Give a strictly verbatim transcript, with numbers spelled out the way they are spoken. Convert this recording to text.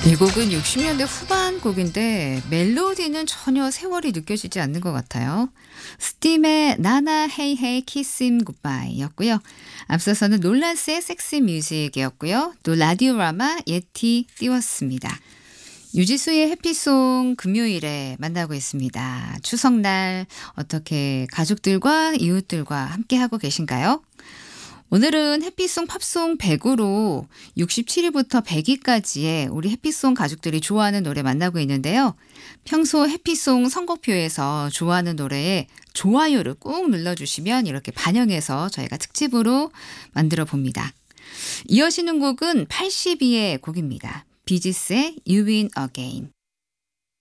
이 곡은 육십 년대 후반 곡인데 멜로디는 전혀 세월이 느껴지지 않는 것 같아요. 스팀의 나나 헤이 헤이 키스 임 굿바이 였고요. 앞서서는 놀란스의 섹시 뮤직이었고요. 또 라디오라마 예티 띄웠습니다. 유지수의 해피송 금요일에 만나고 있습니다. 추석날 어떻게 가족들과 이웃들과 함께하고 계신가요? 오늘은 해피송 팝송 백 위로 육십칠 위부터 백 위까지의 우리 해피송 가족들이 좋아하는 노래 만나고 있는데요. 평소 해피송 선곡표에서 좋아하는 노래에 좋아요를 꾹 눌러주시면 이렇게 반영해서 저희가 특집으로 만들어 봅니다. 이어지는 곡은 팔십 위의 곡입니다. 비지스의 You Win Again.